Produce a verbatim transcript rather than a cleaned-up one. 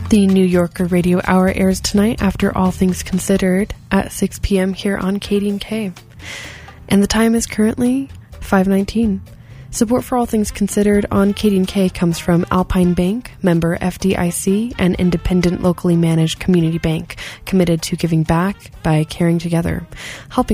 The New Yorker Radio Hour airs tonight after All Things Considered at six p.m. here on K D and K. And the time is currently five nineteen. Support for All Things Considered on K D and K comes from Alpine Bank, member F D I C, an independent locally managed community bank committed to giving back by caring together, helping